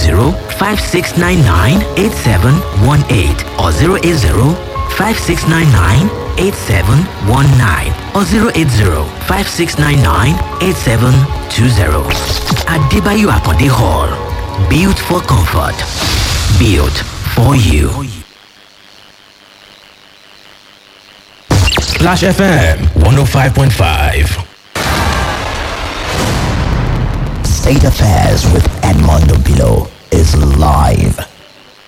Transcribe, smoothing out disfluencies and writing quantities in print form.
080-5699-8718 or 080-5699-8719 or 080-5699-8720. Adebayo Akonde Hall. Built for comfort. Built for you. Splash FM 105.5. State Affairs with Edmondo Bilo is live.